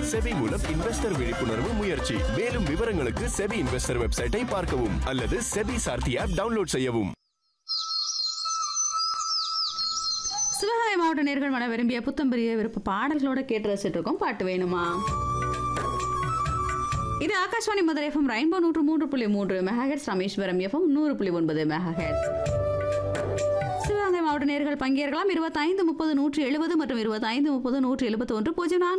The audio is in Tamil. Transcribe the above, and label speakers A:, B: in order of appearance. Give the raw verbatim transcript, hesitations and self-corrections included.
A: செபி மூலம் இன்வெஸ்டர் விழிப்புணர்வு முயற்சி. மேலும் விவரங்களுக்கு செபி இன்வெஸ்டர் வெப்சைட்டை பார்க்கவும் அல்லது செபி சார்த்தி ஆப் டவுன்லோட் செய்யவும்.
B: சிவகங்கை மாவட்ட நேர்கள் மன விரும்பிய புத்தம்பரிய விருப்ப பாடல்களோட கேட்டு ரசிட்டு இருக்கோம். பாட்டு வேணுமா? இது ஆகாஷ்வாணி மதுரை எஃப்எம் ரெயின்போ நூற்று மூன்று புள்ளி மூன்று மெகாஹெட்ஸ், ராமேஸ்வரம் எஃப்எம் நூறு புள்ளி ஒன்பது மெகாஹெட்ஸ். சிவகங்கை மாவட்ட நேர்கள் பங்கேற்கலாம். இருபத்தைந்து முப்பது நூற்றி எழுபது மற்றும் இருபத்தைந்து முப்பது நூற்றி எழுபத்தி ஒன்று பூஜ்ஜியம் நான்கு